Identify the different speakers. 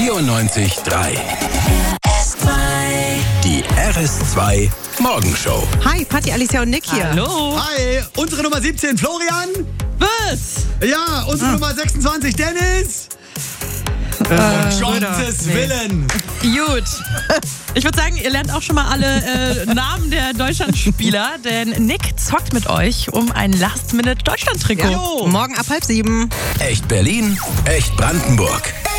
Speaker 1: 94.3. Die RS2 Morgenshow.
Speaker 2: Hi, Patti, Alicia und Nick hier.
Speaker 3: Hallo.
Speaker 4: Hi, unsere Nummer 17, Florian.
Speaker 3: Was?
Speaker 4: Ja, unsere Nummer 26, Dennis. Gottes Willen.
Speaker 3: Gut. Ich würde sagen, ihr lernt auch schon mal alle Namen der Deutschlandspieler, denn Nick zockt mit euch um ein Last-Minute-Deutschland-Trikot.
Speaker 2: Morgen ab 6:30.
Speaker 1: Echt Berlin, echt Brandenburg.